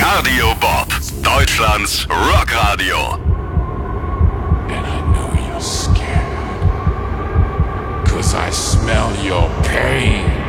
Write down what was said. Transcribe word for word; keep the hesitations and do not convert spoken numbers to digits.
Radio Bob, Deutschlands Rockradio. And I know you're scared, 'cause I smell your pain.